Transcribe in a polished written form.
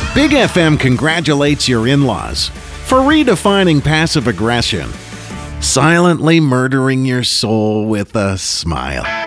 Big FM congratulates your in-laws for redefining passive aggression, silently murdering your soul with a smile.